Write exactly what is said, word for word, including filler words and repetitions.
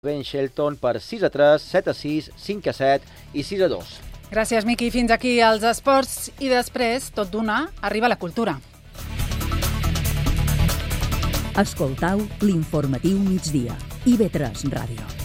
Ben Shelton per sis a tres, set a sis, cinc a set i sis a dos. Gràcies, Miqui. Fins aquí els esports i després, tot d'una, arriba la cultura. Escoltau l'informatiu migdia. I ve tres Ràdio.